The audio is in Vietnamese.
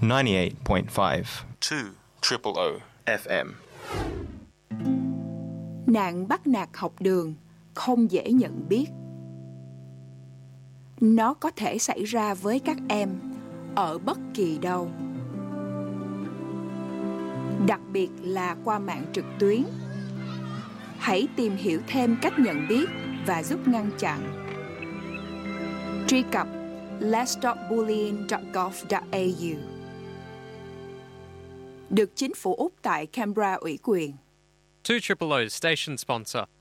98.5 2 FM. Nạn bắt nạt học đường không dễ nhận biết. Nó có thể xảy ra với các em ở bất kỳ đâu, đặc biệt là qua mạng trực tuyến. Hãy tìm hiểu thêm cách nhận biết và giúp ngăn chặn. Truy cập letstopbullying.gov.au. Được chính phủ Úc tại Canberra ủy quyền. 2 Triple O's station sponsor.